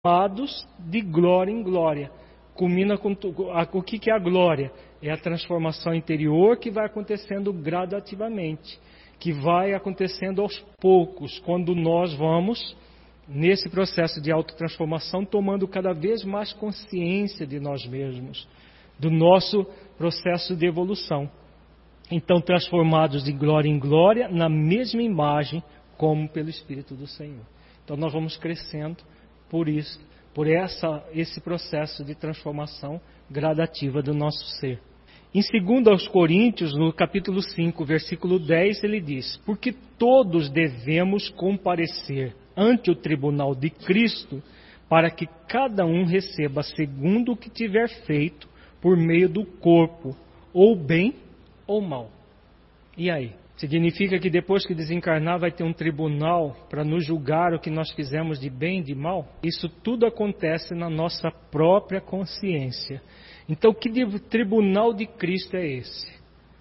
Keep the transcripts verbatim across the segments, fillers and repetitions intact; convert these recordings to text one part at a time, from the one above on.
transformados de glória em glória. Culmina com o que é a glória? É a transformação interior que vai acontecendo gradativamente, que vai acontecendo aos poucos, quando nós vamos, nesse processo de autotransformação, tomando cada vez mais consciência de nós mesmos, do nosso processo de evolução. Então, transformados de glória em glória, na mesma imagem, como pelo Espírito do Senhor. Então, nós vamos crescendo por isso, por essa, esse processo de transformação gradativa do nosso ser. Em segundo aos Coríntios, no capítulo cinco, versículo dez, ele diz: porque todos devemos comparecer ante o tribunal de Cristo, para que cada um receba segundo o que tiver feito por meio do corpo, ou bem ou mal. E aí? Significa que depois que desencarnar vai ter um tribunal para nos julgar o que nós fizemos de bem e de mal? Isso tudo acontece na nossa própria consciência. Então, que tribunal de Cristo é esse?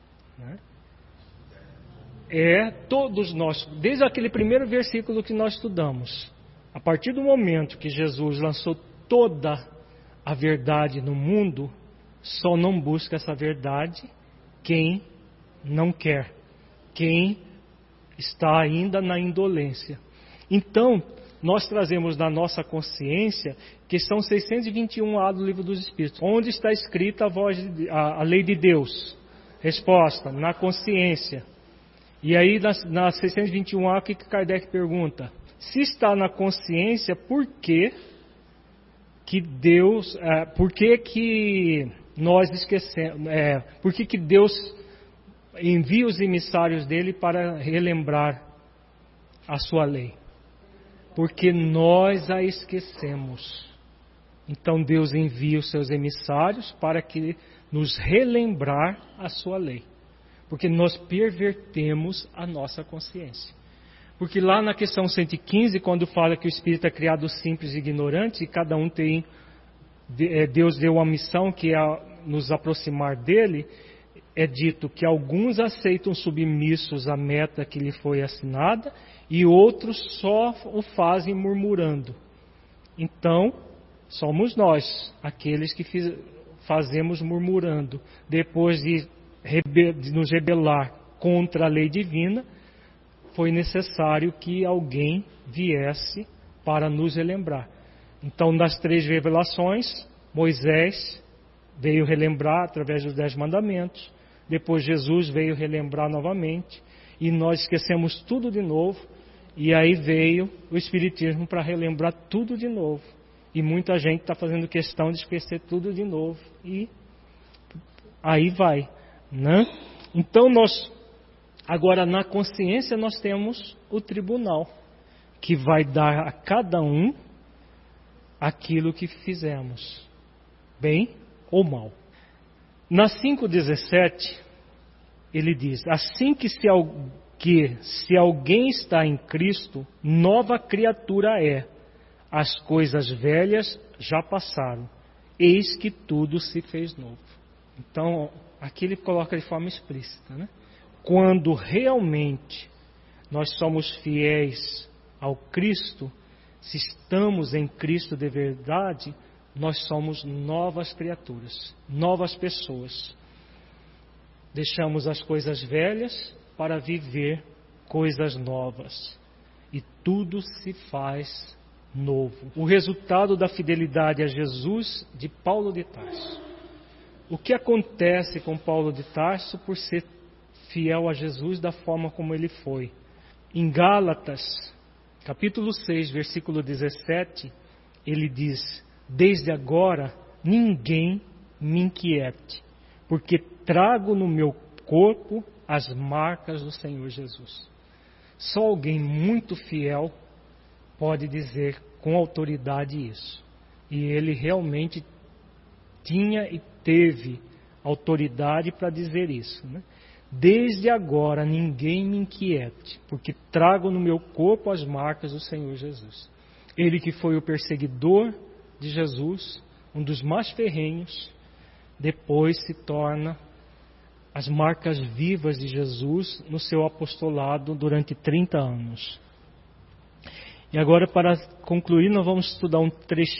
É todos nós, desde aquele primeiro versículo que nós estudamos, a partir do momento que Jesus lançou toda a verdade no mundo, só não busca essa verdade quem não quer, quem está ainda na indolência. Então, nós trazemos na nossa consciência questão seiscentos e vinte e um A do Livro dos Espíritos, onde está escrita a, voz de, a, a lei de Deus. Resposta: na consciência. E aí, na, na seiscentos e vinte e um A, o que Kardec pergunta? Se está na consciência, por que que Deus, é, por que que nós esquecemos, é, por que que Deus envia os emissários dele para relembrar a sua lei? Porque nós a esquecemos. Então Deus envia os seus emissários para que nos relembrar a sua lei. Porque nós pervertemos a nossa consciência. Porque lá na questão cento e quinze, quando fala que o espírito é criado simples e ignorante, e cada um tem, Deus deu uma missão que é nos aproximar dele, é dito que alguns aceitam submissos à meta que lhe foi assinada e outros só o fazem murmurando. Então, somos nós, aqueles que fiz, fazemos murmurando. Depois de, rebe, de nos rebelar contra a lei divina, foi necessário que alguém viesse para nos relembrar. Então, nas três revelações, Moisés veio relembrar através dos dez mandamentos. Depois Jesus veio relembrar novamente. E nós esquecemos tudo de novo. E aí veio o Espiritismo para relembrar tudo de novo. E muita gente está fazendo questão de esquecer tudo de novo. E aí vai, né? Então nós, agora na consciência nós temos o tribunal, que vai dar a cada um aquilo que fizemos, bem ou mal. Na cinco dezessete, ele diz: assim que se, que se alguém está em Cristo, nova criatura é. As coisas velhas já passaram, eis que tudo se fez novo. Então, aqui ele coloca de forma explícita, né? Quando realmente nós somos fiéis ao Cristo, se estamos em Cristo de verdade, nós somos novas criaturas, novas pessoas. Deixamos as coisas velhas para viver coisas novas. E tudo se faz novo. O resultado da fidelidade a Jesus de Paulo de Tarso. O que acontece com Paulo de Tarso por ser fiel a Jesus da forma como ele foi? Em Gálatas, capítulo seis, versículo dezessete, ele diz: desde agora ninguém me inquiete, porque trago no meu corpo as marcas do Senhor Jesus. Só alguém muito fiel pode dizer com autoridade isso. E ele realmente tinha e teve autoridade para dizer isso, né? Desde agora ninguém me inquiete, porque trago no meu corpo as marcas do Senhor Jesus. Ele que foi o perseguidor de Jesus, um dos mais ferrenhos, depois se torna as marcas vivas de Jesus no seu apostolado durante trinta anos. E agora, para concluir, nós vamos estudar um trechinho